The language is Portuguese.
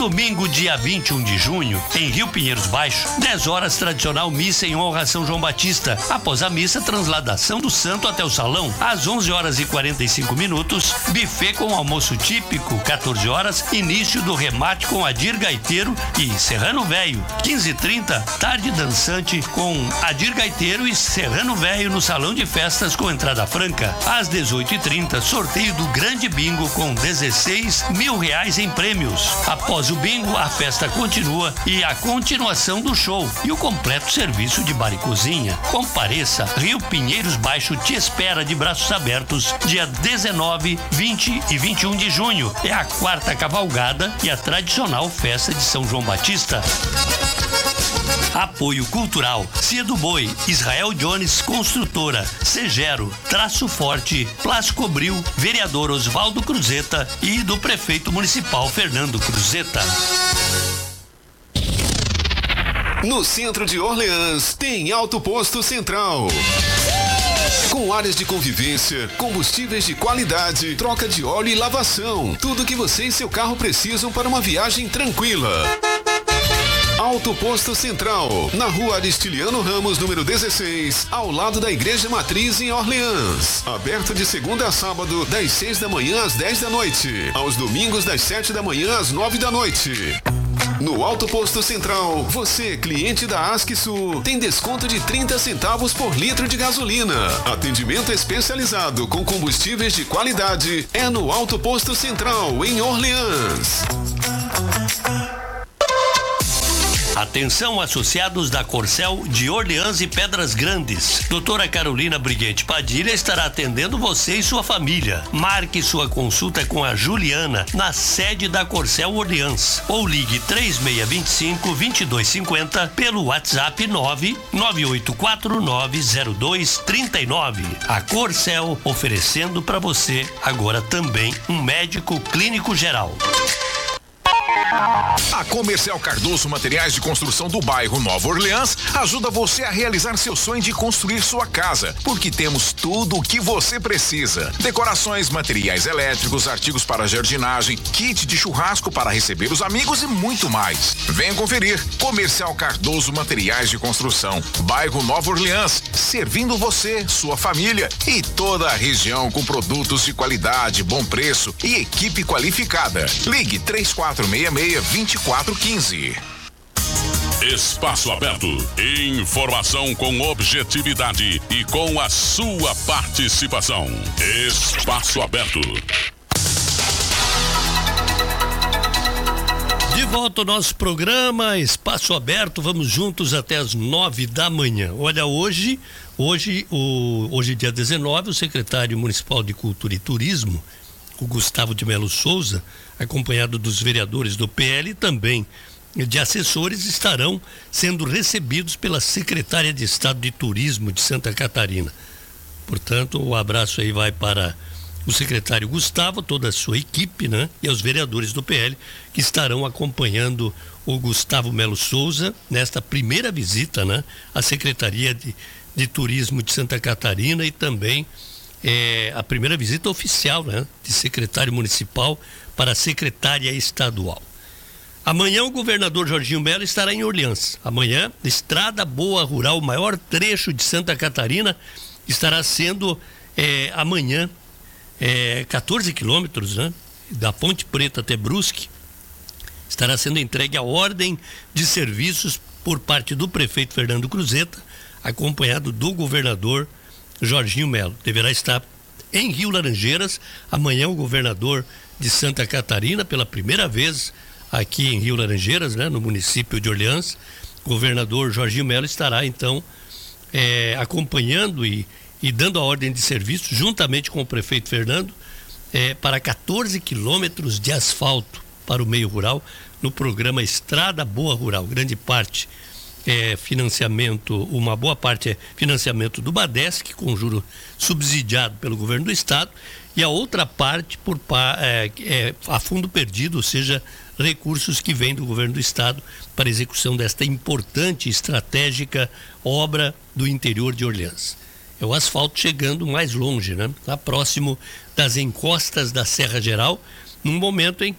domingo, dia 21 de junho, em Rio Pinheiros Baixo, 10 horas, tradicional missa em honra a São João Batista. Após a missa, transladação do santo até o salão. Às 11 horas e 45 minutos, buffet com almoço típico. 14 horas, início do remate com Adir Gaiteiro e Serrano Velho. 15h30, tarde dançante com Adir Gaiteiro e Serrano Velho no salão de festas com entrada franca. Às 18h30, sorteio do grande bingo com 16 mil reais em prêmios. Após o bingo, a festa continua e a continuação do show e o completo serviço de bar e cozinha. Compareça, Rio Pinheiros Baixo te espera de braços abertos dia 19, 20 e 21 de junho. É a quarta cavalgada e a tradicional festa de São João Batista. Apoio Cultural, Cia do Boi, Israel Jones Construtora, Segero, Traço Forte, Plascobril, Vereador Oswaldo Cruzeta e do Prefeito Municipal Fernando Cruzeta. No centro de Orleans tem Alto Posto Central. Com áreas de convivência, combustíveis de qualidade, troca de óleo e lavação. Tudo que você e seu carro precisam para uma viagem tranquila. Alto Posto Central, na rua Aristiliano Ramos, número 16, ao lado da Igreja Matriz em Orleans. Aberto de segunda a sábado, das 6 da manhã às 10 da noite. Aos domingos, das 7 da manhã às 9 da noite. No Alto Posto Central, você, cliente da ASCSU, tem desconto de 30 centavos por litro de gasolina. Atendimento especializado com combustíveis de qualidade é no Alto Posto Central, em Orleans. Atenção, associados da Corcel de Orleans e Pedras Grandes. Doutora Carolina Briguete Padilha estará atendendo você e sua família. Marque sua consulta com a Juliana na sede da Corcel Orleans ou ligue 3625-2250 pelo WhatsApp 998490239. A Corcel oferecendo para você agora também um médico clínico geral. A Comercial Cardoso Materiais de Construção do bairro Nova Orleans ajuda você a realizar seu sonho de construir sua casa, porque temos tudo o que você precisa. Decorações, materiais elétricos, artigos para jardinagem, kit de churrasco para receber os amigos e muito mais. Venha conferir. Comercial Cardoso Materiais de Construção, bairro Nova Orleans, servindo você, sua família e toda a região com produtos de qualidade, bom preço e equipe qualificada. Ligue 3466-2415. Espaço Aberto. Informação com objetividade e com a sua participação. Espaço Aberto. De volta ao nosso programa Espaço Aberto, vamos juntos até as 9 da manhã. Olha, hoje dia 19, o secretário municipal de Cultura e Turismo, o Gustavo de Melo Souza, acompanhado dos vereadores do PL e também de assessores, estarão sendo recebidos pela secretária de Estado de Turismo de Santa Catarina. Portanto, o abraço aí vai para o secretário Gustavo, toda a sua equipe, né? E aos vereadores do PL que estarão acompanhando o Gustavo Melo Souza nesta primeira visita, né? À Secretaria de Turismo de Santa Catarina e também a primeira visita oficial, né? De secretário municipal para a secretária estadual. Amanhã o governador Jorginho Melo estará em Orleans. Amanhã, Estrada Boa Rural, o maior trecho de Santa Catarina, estará sendo amanhã 14 quilômetros, né? Da Ponte Preta até Brusque. Estará sendo entregue a ordem de serviços por parte do prefeito Fernando Cruzeta, acompanhado do governador Jorginho Melo. Deverá estar em Rio Laranjeiras. Amanhã o governador de Santa Catarina, pela primeira vez aqui em Rio Laranjeiras, né, no município de Orleans, o governador Jorginho Melo estará então acompanhando e dando a ordem de serviço, juntamente com o prefeito Fernando, para 14 quilômetros de asfalto para o meio rural, no programa Estrada Boa Rural. Grande parte uma boa parte é financiamento do Badesc, com juro subsidiado pelo governo do estado, e a outra parte a fundo perdido, ou seja, recursos que vêm do governo do estado para execução desta importante e estratégica obra do interior de Orleans. É o asfalto chegando mais longe, né? Lá próximo das encostas da Serra Geral, num momento em